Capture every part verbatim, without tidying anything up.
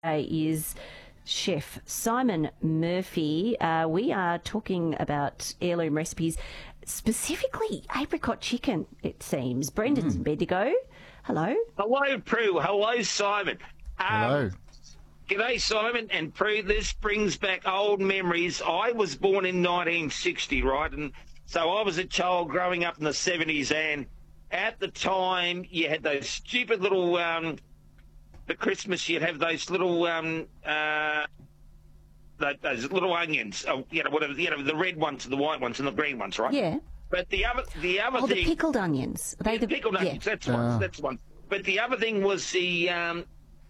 is Chef Simon Murphy. Uh, we are talking about heirloom recipes, specifically apricot chicken, it seems. Brendan's mm. Bendigo. Hello. Hello, Prue. Hello, Simon. Um, Hello. G'day, Simon and Prue. This brings back old memories. I was born in nineteen sixty, right? And so I was a child growing up in the seventies, and at the time you had those stupid little... Um, for Christmas, you'd have those little, um, uh, those little onions, oh, you know, whatever, you know, the red ones, the white ones, and the green ones, right? Yeah. But the other, the other oh, thing, the pickled onions. Are they yeah, the pickled yeah. onions. That's one. Oh. That's one. But the other thing was the um,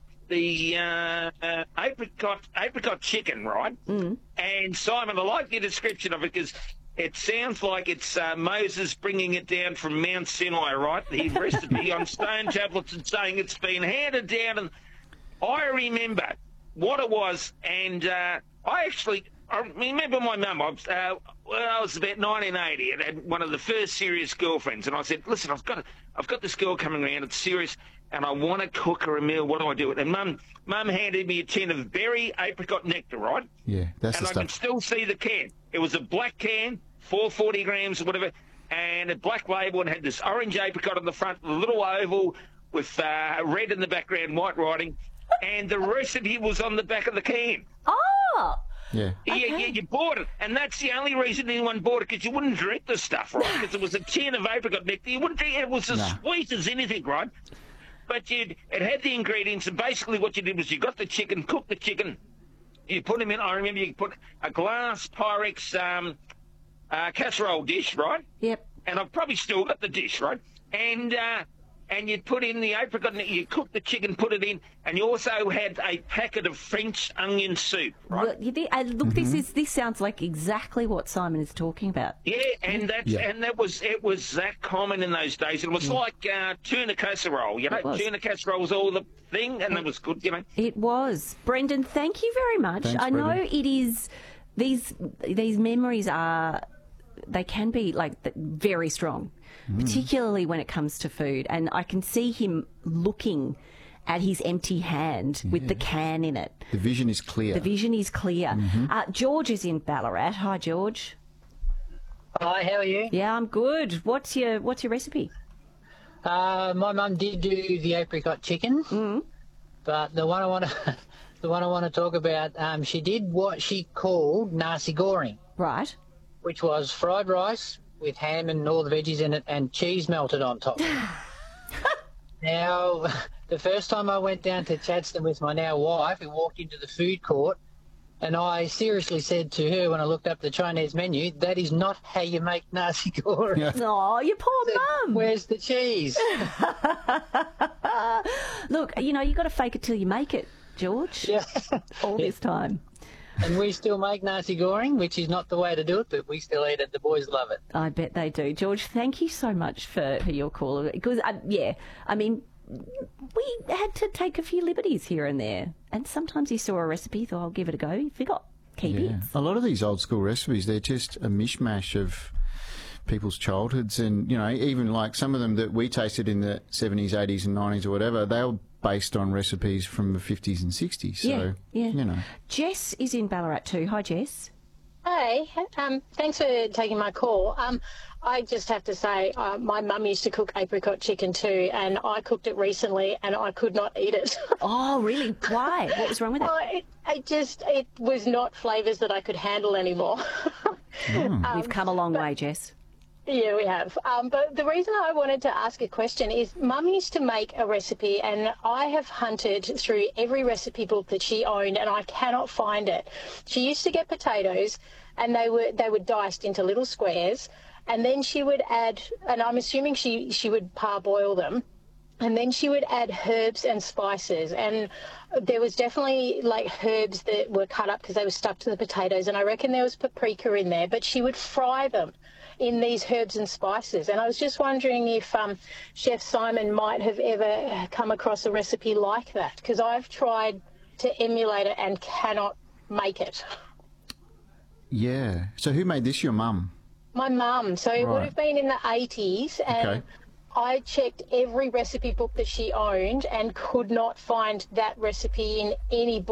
the uh, uh, apricot apricot chicken, right? Mm. And Simon, I like your description of it because it sounds like it's uh, Moses bringing it down from Mount Sinai, right? The recipe on stone tablets and saying it's been handed down. And I remember what it was, and uh, I actually I remember my mum. I was, uh, well, I was about nineteen eighty, and had one of the first serious girlfriends. And I said, "Listen, I've got I've got this girl coming around. It's serious, and I want to cook her a meal. What do I do?" And Mum, Mum handed me a tin of berry apricot nectar, right? Yeah, that's and the I stuff. can still see the can. It was a black can, four hundred forty grams or whatever, and a black label, and had this orange apricot on the front, a little oval with uh, red in the background, white writing, and the recipe was on the back of the can. Oh! Yeah. Yeah, Okay. yeah, you bought it, and that's the only reason anyone bought it, because you wouldn't drink the stuff, right? Because it was a tin of apricot nectar. You wouldn't drink it. It was as No. sweet as anything, right? But you'd, it had the ingredients, and basically what you did was you got the chicken, cooked the chicken, you put them in, I remember you put a glass Pyrex um, uh, casserole dish, right? Yep. And I've probably still got the dish, right? And uh, and you'd put in the apricot, and you cooked the chicken, put it in, and you also had a packet of French onion soup, right? Well, you think, uh, look, Mm-hmm. this is this sounds like exactly what Simon is talking about. Yeah, and that's Yeah. and that was it was that common in those days. It was like uh, tuna casserole, you know. It was. Tuna casserole was all the thing, and it was good, you know. It was. Brendan, thank you very much. Thanks, I know Brendan. it is, these these memories are, they can be like th- very strong, particularly when it comes to food. And I can see him looking at his empty hand with the can in it. The vision is clear. The vision is clear. Uh, George is in Ballarat. Hi, George. Hi, how are you? Yeah, I'm good. What's your What's your recipe? Uh, my mum did do the apricot chicken, Mm. but the one I want to, the one I want to talk about, um, she did what she called nasi goreng, Right. which was fried rice with ham and all the veggies in it, and cheese melted on top. Now, the first time I went down to Chadstone with my now wife, we walked into the food court, and I seriously said to her when I looked up the Chinese menu, "That is not how you make nasi goreng." Yeah. Oh, you poor mum. Where's the cheese? Look, you know, you got to fake it till you make it, George. Yeah. All this time. And we still make nasi goreng, which is not the way to do it, but we still eat it. The boys love it. I bet they do. George, thank you so much for, for your call. Because, uh, yeah, I mean, we had to take a few liberties here and there. And sometimes you saw a recipe, thought, I'll give it a go. You forgot. Keep Yeah. it. A lot of these old school recipes, they're just a mishmash of people's childhoods, and you know, even like some of them that we tasted in the seventies, eighties, and nineties, or whatever, they were based on recipes from the fifties and sixties. So, Yeah, yeah. you know, Jess is in Ballarat too. Hi, Jess. Hey, um, thanks for taking my call. Um, I just have to say, uh, my mum used to cook apricot chicken too, and I cooked it recently, and I could not eat it. Oh, really? Why? What was wrong with it? Oh, it, it just, it was not flavours that I could handle anymore. We've come a long way, Jess. Yeah, we have. Um, but the reason I wanted to ask a question is Mum used to make a recipe, and I have hunted through every recipe book that she owned, and I cannot find it. She used to get potatoes, and they were they were diced into little squares, and then she would add, and I'm assuming she, she would parboil them, and then she would add herbs and spices, and there was definitely like herbs that were cut up because they were stuck to the potatoes, and I reckon there was paprika in there, but she would fry them in these herbs and spices. And I was just wondering if um, Chef Simon might have ever come across a recipe like that, because I've tried to emulate it and cannot make it. yeah. So who made this? Your mum? My mum, so it would Right. have been in the eighties, and Okay. I checked every recipe book that she owned and could not find that recipe in any book.